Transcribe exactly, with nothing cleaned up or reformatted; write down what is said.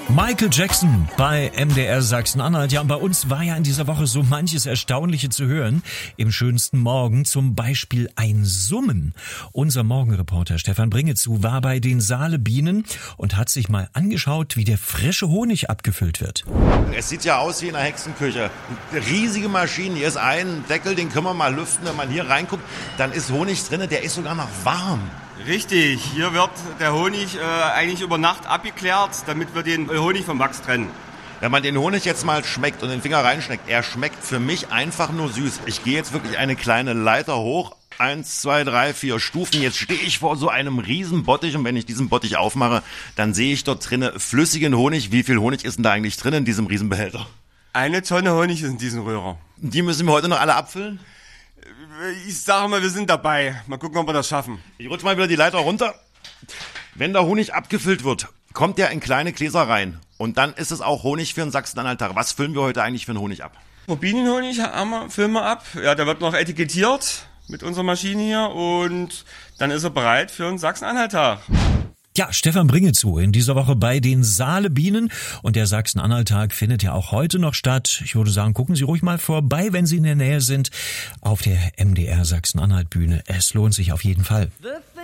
Michael Jackson bei M D R Sachsen-Anhalt. Ja, und bei uns war ja in dieser Woche so manches Erstaunliche zu hören. Im schönsten Morgen zum Beispiel ein Summen. Unser Morgenreporter Stefan Bringezu war bei den Saale-Bienen und hat sich mal angeschaut, wie der frische Honig abgefüllt wird. Es sieht ja aus wie in einer Hexenküche. Riesige Maschinen, hier ist ein Deckel, den können wir mal lüften. Wenn man hier reinguckt, dann ist Honig drin, der ist sogar noch warm. Richtig, hier wird der Honig äh, eigentlich über Nacht abgeklärt, damit wir den Honig vom Wachs trennen. Wenn man den Honig jetzt mal schmeckt und den Finger reinschmeckt, er schmeckt für mich einfach nur süß. Ich gehe jetzt wirklich eine kleine Leiter hoch. Eins, zwei, drei, vier Stufen. Jetzt stehe ich vor so einem riesen Bottich und wenn ich diesen Bottich aufmache, dann sehe ich dort drinnen flüssigen Honig. Wie viel Honig ist denn da eigentlich drin in diesem Riesenbehälter? Eine Tonne Honig ist in diesem Röhrer. Die müssen wir heute noch alle abfüllen? Ich sage mal, wir sind dabei. Mal gucken, ob wir das schaffen. Ich rutsche mal wieder die Leiter runter. Wenn der Honig abgefüllt wird, kommt der in kleine Gläser rein. Und dann ist es auch Honig für den Sachsen-Anhalt-Tag. Was füllen wir heute eigentlich für einen Honig ab? Rubinenhonig haben wir, füllen wir ab. Ja, der wird noch etikettiert mit unserer Maschine hier. Und dann ist er bereit für einen Sachsen-Anhalt-Tag. Ja, Stefan Bringezu in dieser Woche bei den Saale-Bienen und der Sachsen-Anhalt-Tag findet ja auch heute noch statt. Ich würde sagen, gucken Sie ruhig mal vorbei, wenn Sie in der Nähe sind, auf der M D R Sachsen-Anhalt-Bühne. Es lohnt sich auf jeden Fall.